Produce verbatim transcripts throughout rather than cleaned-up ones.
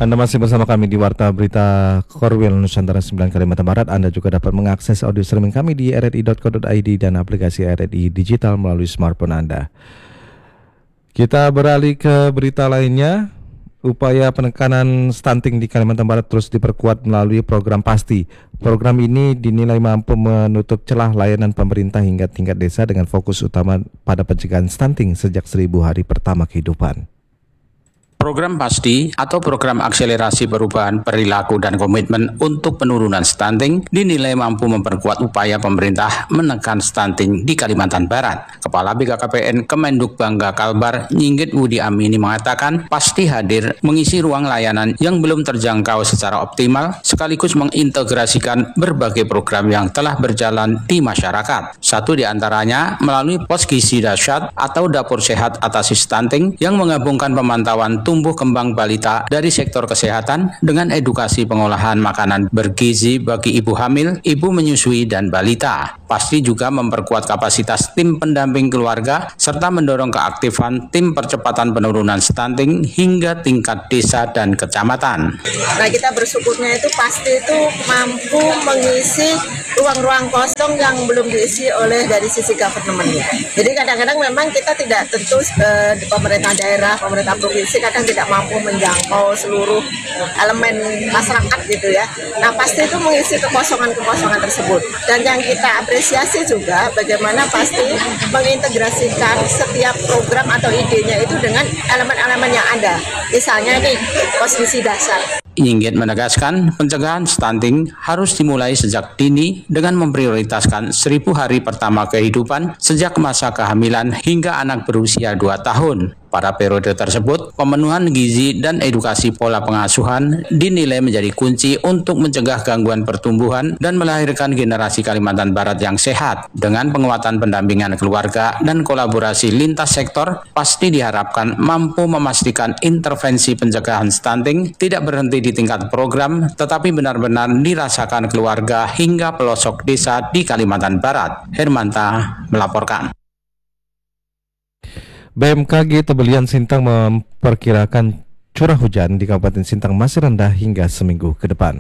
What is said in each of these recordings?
Anda masih bersama kami di Warta Berita Korwil Nusantara sembilan Kalimantan Barat. Anda juga dapat mengakses audio streaming kami di r r i dot co dot i d dan aplikasi R R I Digital melalui smartphone Anda. Kita beralih ke berita lainnya. Upaya penekanan stunting di Kalimantan Barat terus diperkuat melalui program PASTI. Program ini dinilai mampu menutup celah layanan pemerintah hingga tingkat desa dengan fokus utama pada pencegahan stunting sejak seribu hari pertama kehidupan. Program PASTI atau Program Akselerasi Perubahan Perilaku dan Komitmen untuk Penurunan Stunting dinilai mampu memperkuat upaya pemerintah menekan stunting di Kalimantan Barat. Kepala B K K P N Kemenduk Bangga Kalbar, Nyinggit Wudi Amini mengatakan PASTI hadir mengisi ruang layanan yang belum terjangkau secara optimal sekaligus mengintegrasikan berbagai program yang telah berjalan di masyarakat. Satu di antaranya melalui Pos Gizi Dahsyat atau Dapur Sehat Atasi Stunting yang menggabungkan pemantauan tumbuh kembang balita dari sektor kesehatan dengan edukasi pengolahan makanan bergizi bagi ibu hamil, ibu menyusui, dan balita. PASTI juga memperkuat kapasitas tim pendamping keluarga serta mendorong keaktifan tim percepatan penurunan stunting hingga tingkat desa dan kecamatan. Nah, kita bersyukurnya itu PASTI itu mampu mengisi ruang-ruang kosong yang belum diisi oleh dari sisi government-nya. Jadi kadang-kadang memang kita tidak tentu eh, di pemerintah daerah, pemerintah provinsi kadang tidak mampu menjangkau seluruh elemen masyarakat gitu ya. Nah, PASTI itu mengisi kekosongan-kekosongan tersebut. Dan yang kita apresiasi juga bagaimana PASTI mengintegrasikan setiap program atau idenya itu dengan elemen-elemen yang ada. Misalnya nih, Pos Gizi Dahsyat. Nyinggit menegaskan pencegahan stunting harus dimulai sejak dini dengan memprioritaskan seribu hari pertama kehidupan sejak masa kehamilan hingga anak berusia dua tahun. Pada periode tersebut, pemenuhan gizi dan edukasi pola pengasuhan dinilai menjadi kunci untuk mencegah gangguan pertumbuhan dan melahirkan generasi Kalimantan Barat yang sehat. Dengan penguatan pendampingan keluarga dan kolaborasi lintas sektor, PASTI diharapkan mampu memastikan intervensi pencegahan stunting tidak berhenti di tingkat program, tetapi benar-benar dirasakan keluarga hingga pelosok desa di Kalimantan Barat. Hermanta melaporkan. B M K G Tebelian Sintang memperkirakan curah hujan di Kabupaten Sintang masih rendah hingga seminggu ke depan.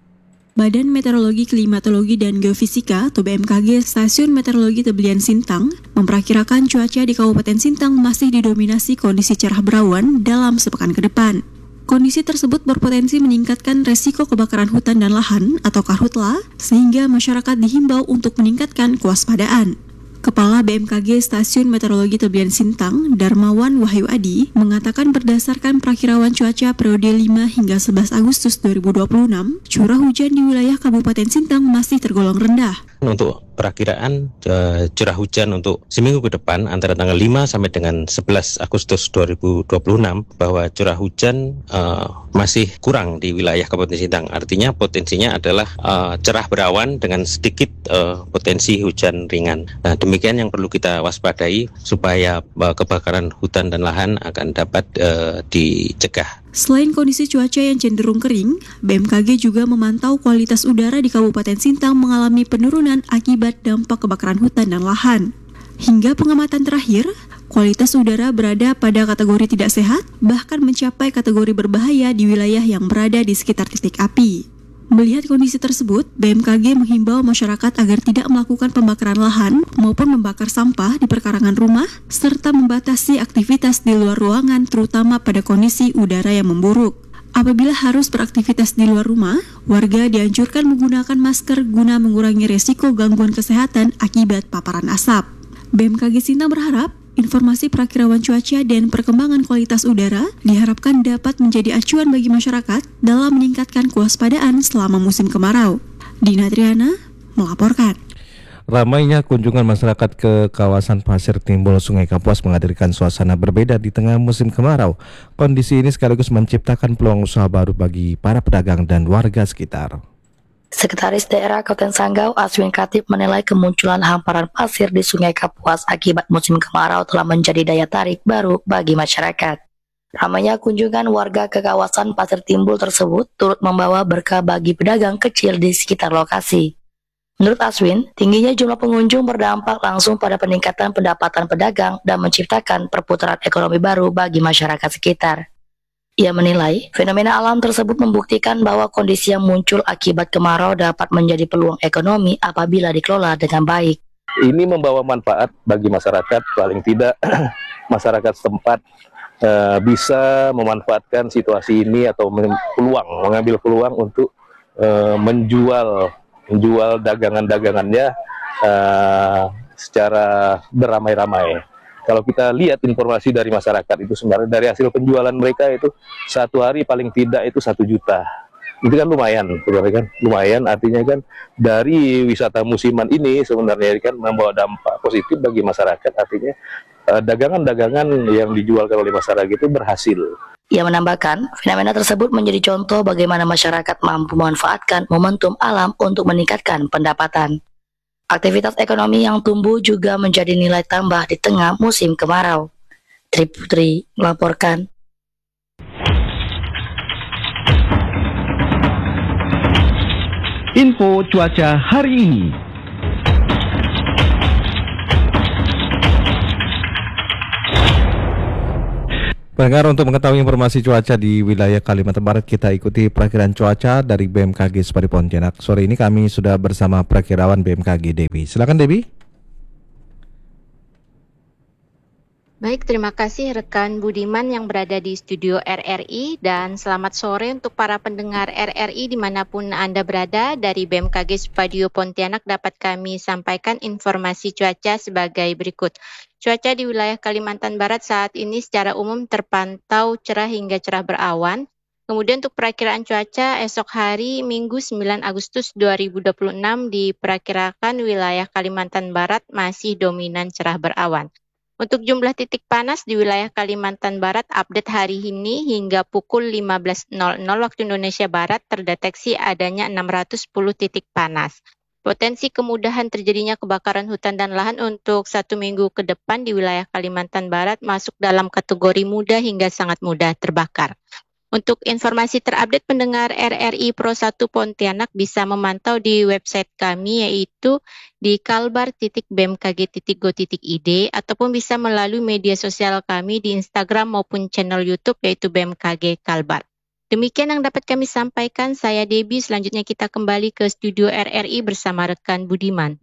Badan Meteorologi, Klimatologi, dan Geofisika atau B M K G Stasiun Meteorologi Tebelian Sintang memperkirakan cuaca di Kabupaten Sintang masih didominasi kondisi cerah berawan dalam sepekan ke depan. Kondisi tersebut berpotensi meningkatkan resiko kebakaran hutan dan lahan atau karhutla, sehingga masyarakat dihimbau untuk meningkatkan kewaspadaan. Kepala B M K G Stasiun Meteorologi Tebelian Sintang, Darmawan Wahyu Adi, mengatakan berdasarkan perakiraan cuaca periode lima hingga sebelas Agustus dua ribu dua puluh enam, curah hujan di wilayah Kabupaten Sintang masih tergolong rendah. Untuk perakiraan uh, curah hujan untuk seminggu ke depan antara tanggal lima sampai dengan sebelas Agustus dua ribu dua puluh enam bahwa curah hujan uh, masih kurang di wilayah Kabupaten Sintang. Artinya potensinya adalah uh, cerah berawan dengan sedikit uh, potensi hujan ringan. Nah, demikian yang perlu kita waspadai supaya uh, kebakaran hutan dan lahan akan dapat uh, dicegah. Selain kondisi cuaca yang cenderung kering, B M K G juga memantau kualitas udara di Kabupaten Sintang mengalami penurunan akibat dampak kebakaran hutan dan lahan. Hingga pengamatan terakhir, kualitas udara berada pada kategori tidak sehat, bahkan mencapai kategori berbahaya di wilayah yang berada di sekitar titik api. Melihat kondisi tersebut, B M K G menghimbau masyarakat agar tidak melakukan pembakaran lahan maupun membakar sampah di perkarangan rumah, serta membatasi aktivitas di luar ruangan terutama pada kondisi udara yang memburuk. Apabila harus beraktivitas di luar rumah, warga dianjurkan menggunakan masker guna mengurangi resiko gangguan kesehatan akibat paparan asap. B M K G Sintang berharap informasi perakiraan cuaca dan perkembangan kualitas udara diharapkan dapat menjadi acuan bagi masyarakat dalam meningkatkan kewaspadaan selama musim kemarau. Dina Triana melaporkan. Ramainya kunjungan masyarakat ke kawasan Pasir Timbul Sungai Kapuas menghadirkan suasana berbeda di tengah musim kemarau. Kondisi ini sekaligus menciptakan peluang usaha baru bagi para pedagang dan warga sekitar. Sekretaris Daerah Kabupaten Sanggau, Aswin Khatib, menilai kemunculan hamparan pasir di Sungai Kapuas akibat musim kemarau telah menjadi daya tarik baru bagi masyarakat. Ramainya kunjungan warga ke kawasan Pasir Timbul tersebut turut membawa berkah bagi pedagang kecil di sekitar lokasi. Menurut Aswin, tingginya jumlah pengunjung berdampak langsung pada peningkatan pendapatan pedagang dan menciptakan perputaran ekonomi baru bagi masyarakat sekitar. Ia menilai fenomena alam tersebut membuktikan bahwa kondisi yang muncul akibat kemarau dapat menjadi peluang ekonomi apabila dikelola dengan baik. Ini membawa manfaat bagi masyarakat, paling tidak masyarakat setempat uh, bisa memanfaatkan situasi ini atau peluang, mengambil peluang untuk uh, menjual menjual dagangan-dagangannya uh, secara beramai-ramai. Kalau kita lihat informasi dari masyarakat itu sebenarnya dari hasil penjualan mereka itu satu hari paling tidak itu satu juta. Itu kan lumayan, sebenarnya kan lumayan. Artinya kan dari wisata musiman ini sebenarnya kan membawa dampak positif bagi masyarakat. Artinya eh, dagangan-dagangan yang dijualkan oleh masyarakat itu berhasil. Ia menambahkan, fenomena tersebut menjadi contoh bagaimana masyarakat mampu memanfaatkan momentum alam untuk meningkatkan pendapatan. Aktivitas ekonomi yang tumbuh juga menjadi nilai tambah di tengah musim kemarau. Tri Putri melaporkan. Info cuaca hari ini. Pendengar, untuk mengetahui informasi cuaca di wilayah Kalimantan Barat, kita ikuti perakiraan cuaca dari B M K G Spari Pontianak. Sore ini kami sudah bersama perakirawan B M K G, Dewi. Silakan, Dewi. Baik, terima kasih rekan Budiman yang berada di studio R R I, dan selamat sore untuk para pendengar R R I dimanapun Anda berada. Dari B M K G Spadio Pontianak dapat kami sampaikan informasi cuaca sebagai berikut. Cuaca di wilayah Kalimantan Barat saat ini secara umum terpantau cerah hingga cerah berawan. Kemudian untuk perakiraan cuaca esok hari Minggu sembilan Agustus dua ribu dua puluh enam diperkirakan wilayah Kalimantan Barat masih dominan cerah berawan. Untuk jumlah titik panas di wilayah Kalimantan Barat update hari ini hingga pukul lima belas nol nol waktu Indonesia Barat terdeteksi adanya enam ratus sepuluh titik panas. Potensi kemudahan terjadinya kebakaran hutan dan lahan untuk satu minggu ke depan di wilayah Kalimantan Barat masuk dalam kategori mudah hingga sangat mudah terbakar. Untuk informasi terupdate pendengar R R I Pro satu Pontianak bisa memantau di website kami yaitu di kalbar titik b m k g titik go titik i d ataupun bisa melalui media sosial kami di Instagram maupun channel YouTube yaitu B M K G Kalbar. Demikian yang dapat kami sampaikan, saya Debbie. Selanjutnya kita kembali ke studio R R I bersama rekan Budiman.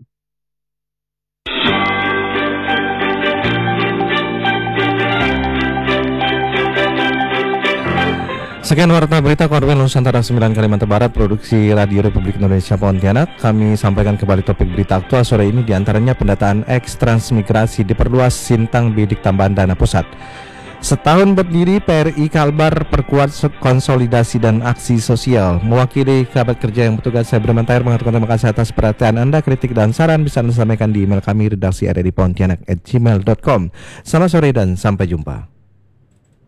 Sekian warta berita Korwil Nusantara sembilan Kalimantan Barat, produksi Radio Republik Indonesia Pontianak. Kami sampaikan kembali topik berita aktual sore ini, diantaranya pendataan eks transmigrasi diperluas Sintang bidik tambahan dana pusat. Setahun berdiri, P R I Kalbar perkuat konsolidasi dan aksi sosial. Mewakili kerabat kerja yang bertugas, saya Berman Tahir mengatakan terima kasih atas perhatian Anda. Kritik dan saran bisa Anda sampaikan di email kami redaksi r r i pontianak at gmail dot com. Selamat sore dan sampai jumpa.